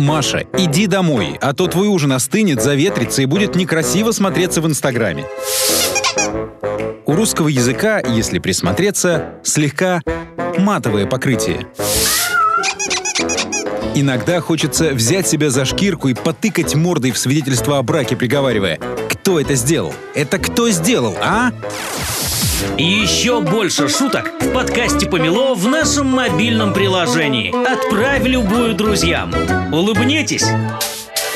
Маша, иди домой, а то твой ужин остынет, заветрится и будет некрасиво смотреться в Инстаграме. У русского языка, если присмотреться, слегка матовое покрытие. Иногда хочется взять себя за шкирку и потыкать мордой в свидетельство о браке, приговаривая: «Кто это сделал? Это кто сделал, а?» И еще больше шуток в подкасте «Помело» в нашем мобильном приложении. Отправь любую друзьям. Улыбнитесь!